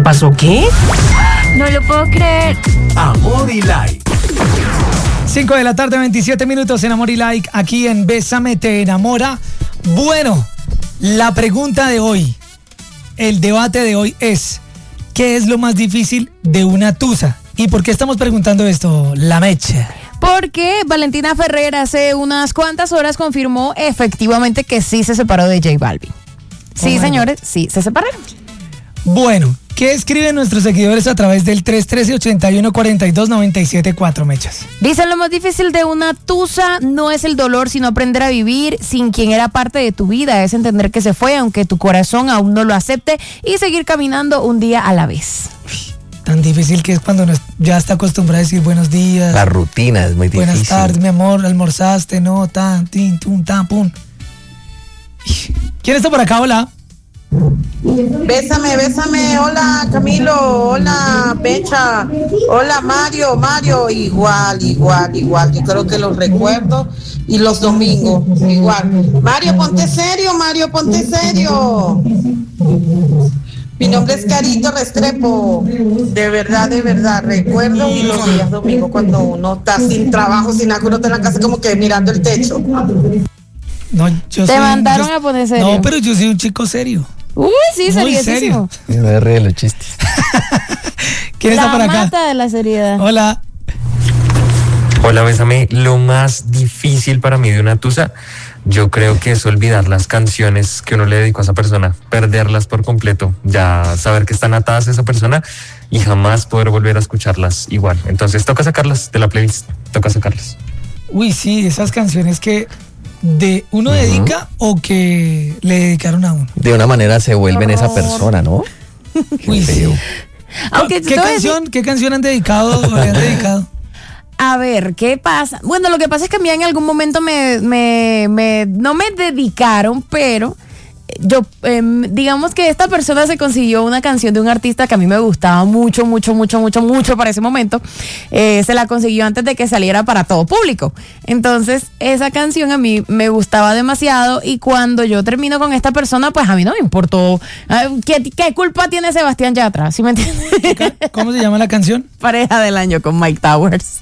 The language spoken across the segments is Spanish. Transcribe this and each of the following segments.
pasó qué? No lo puedo creer. Amor y Like. 5 de la tarde, 27 minutos en Amor y Like, aquí en Bésame Te Enamora. Bueno, la pregunta de hoy, el debate de hoy es: ¿qué es lo más difícil de una tusa? ¿Y por qué estamos preguntando esto, la Mecha? Porque Valentina Ferrer hace unas cuantas horas confirmó efectivamente que sí se separó de J Balvin. Sí, señores, sí se separaron. Bueno, ¿qué escriben nuestros seguidores a través del 313-8142-974, Mechas? Dicen: lo más difícil de una tusa no es el dolor, sino aprender a vivir sin quien era parte de tu vida. Es entender que se fue, aunque tu corazón aún no lo acepte, y seguir caminando un día a la vez. Tan difícil que es cuando uno ya está acostumbrado a decir buenos días. La rutina es muy difícil. Buenas tardes, mi amor, almorzaste, no, tan, tin, tum, tan, pum. ¿Quién está por acá? Hola. Bésame, hola Camilo, hola Pecha, hola Mario, igual, yo creo que los recuerdo y los domingos, igual. Mario, ponte serio. Mi nombre es Carito Restrepo, de verdad, recuerdo y los días domingos cuando uno está sin trabajo, sin nada, uno está en la casa como que mirando el techo. No, yo Te mandaron a poner serio. No, pero yo soy un chico serio. Uy, sí, Muy seriosísimo. serio. Me ríe de los chistes. ¿Quién está por La acá? mata de la seriedad. Hola. Hola, Bésame. Lo más difícil para mí de una tusa, yo creo que es olvidar las canciones que uno le dedicó a esa persona, perderlas por completo, ya saber que están atadas a esa persona y jamás poder volver a escucharlas igual. Entonces toca sacarlas de la playlist, toca sacarlas. Uy, sí, esas canciones que uno dedica o que le dedicaron a uno. De una manera se vuelven esa persona, ¿no? Uy, sí. Aunque ¿Qué canción han dedicado o le han dedicado? A ver, ¿qué pasa? Bueno, lo que pasa es que a mí en algún momento no me dedicaron, pero yo, digamos que esta persona se consiguió una canción de un artista que a mí me gustaba mucho para ese momento. Se la consiguió antes de que saliera para todo público. Entonces, esa canción a mí me gustaba demasiado, y cuando yo termino con esta persona, pues a mí no me importó. ¿Qué culpa tiene Sebastián Yatra? ¿Sí me entiendes? ¿Cómo se llama la canción? Pareja del año con Mike Towers.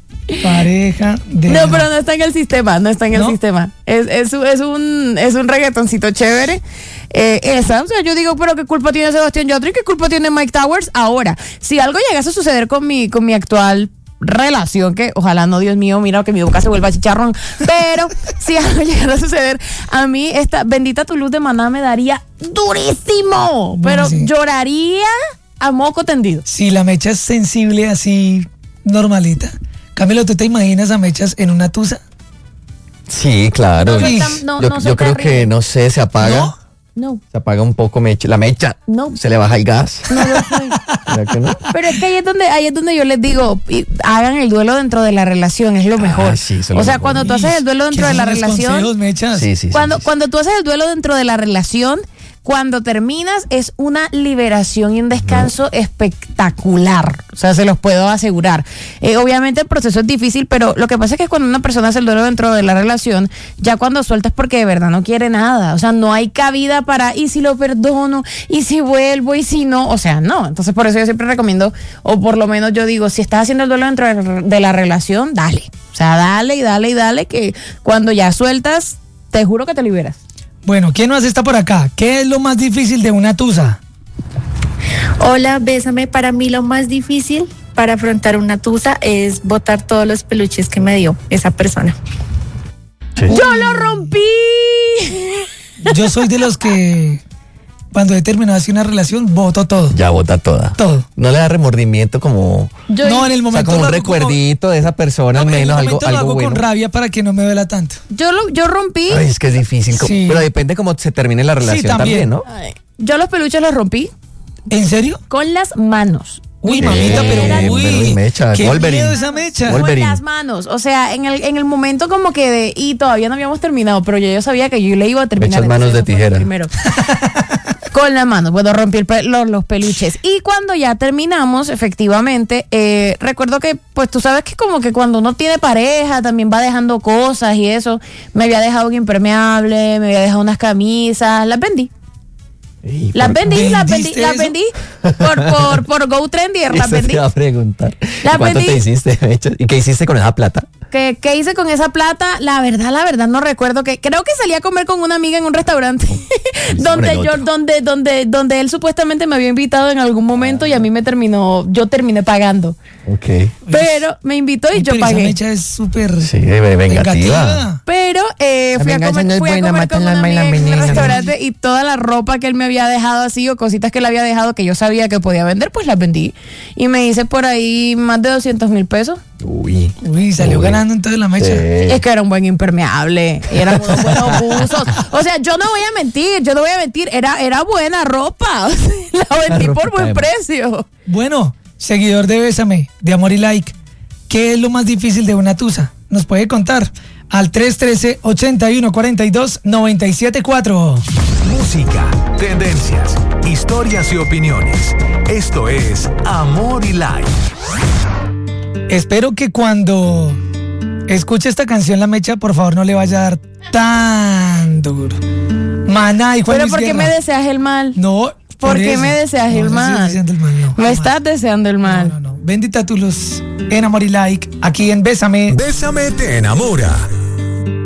Pareja de... No, pero no está en el sistema, ¿No? sistema. Es un reggaetoncito chévere. O sea, yo digo, pero ¿qué culpa tiene Sebastián Yatra y qué culpa tiene Mike Towers? Ahora, si algo llegase a suceder con mi actual relación, que ojalá no, Dios mío, mira que mi boca se vuelva chicharrón, pero si algo llegara a suceder, a mí esta Bendita tu luz de Maná me daría durísimo, pero sí. Lloraría a moco tendido. Si la Mecha es sensible así, normalita. Camilo, ¿tú te imaginas a Mechas en una tusa? Sí, claro. Yo creo que, no sé, se apaga. No. Se apaga un poco la mecha. No. Se le baja el gas. No lo soy. ¿Verdad que no? Pero es que ahí es donde yo les digo, hagan el duelo dentro de la relación, es lo mejor. Sí, o sea, cuando tú haces el duelo dentro de la relación, Mechas? Sí. cuando tú haces el duelo dentro de la relación, cuando terminas es una liberación y un descanso espectacular. O sea, se los puedo asegurar. Obviamente el proceso es difícil, pero lo que pasa es que cuando una persona hace el duelo dentro de la relación, ya cuando suelta es porque de verdad no quiere nada. O sea, no hay cabida para, y si lo perdono, y si vuelvo, y si no. O sea, no. Entonces por eso yo siempre recomiendo, o por lo menos yo digo, si estás haciendo el duelo dentro de la relación, dale. O sea, dale, que cuando ya sueltas, te juro que te liberas. Bueno, ¿quién más está por acá? ¿Qué es lo más difícil de una tusa? Hola, Bésame. Para mí lo más difícil para afrontar una tusa es botar todos los peluches que me dio esa persona. Sí. ¡Yo lo rompí! Yo soy de los que cuando he terminado así una relación, boto todo. Ya bota toda. Todo. No le da remordimiento como... No, en el O sea, momento como un lo hago recuerdito de esa persona, al en el menos momento lo algo hago bueno. con rabia para que no me duela tanto. Yo rompí. Ay, es que es difícil. Sí. Pero depende cómo se termine la relación también, ¿no? Ay, yo los peluches los rompí ¿En serio? con las manos. Uy, mamita, pero uy, Mecha, qué Wolverine. miedo esa Mecha. Wolverine. Con las manos. O sea, en el momento como que y todavía no habíamos terminado, pero yo sabía que yo le iba a terminar. Mechas manos de entonces eso fue lo tijera. primero. Con las manos, bueno, rompí los peluches. Y cuando ya terminamos, efectivamente, recuerdo que, pues tú sabes que como que cuando uno tiene pareja, también va dejando cosas y eso. Me había dejado un impermeable, me había dejado unas camisas, las vendí. Las vendí por GoTrendier, las vendí. Te iba a preguntar. Las ¿Cuánto vendí. te hiciste, Mecha? ¿Y qué hiciste con esa plata? ¿Qué hice con esa plata? La verdad no recuerdo. Creo que salí a comer con una amiga en un restaurante donde él supuestamente me había invitado en algún momento y a mí yo terminé pagando. Ok. Pero me invitó y yo Pero pagué. esa Mecha es súper Sí, vengativa. Pero fui a comer con una amiga en un restaurante y toda la ropa que él me había dejado así o cositas que él había dejado que yo sabía que podía vender, pues las vendí. Y me hice por ahí más de 200,000 pesos. Uy, salió ganando entonces la Mecha. Sí. Es que era un buen impermeable, eran unos buenos buzos. O sea, yo no voy a mentir, era buena ropa. La vendí por buen precio. Bueno, seguidor de Bésame, de Amor y Like, ¿qué es lo más difícil de una tusa? Nos puede contar al 313-8142-974. Música, tendencias, historias y opiniones. Esto es Amor y Like. Espero que cuando escuche esta canción la Mecha, por favor, no le vaya a dar tan duro. Maná y Juan Pero Luis ¿por qué Guerra. me deseas el mal? No. ¿Por qué eso. me deseas el No, mal? estoy deseando el mal, no, Me jamás. estás deseando el mal. No. Bendita tu luz en Amor y Like, aquí en Bésame. Bésame te enamora.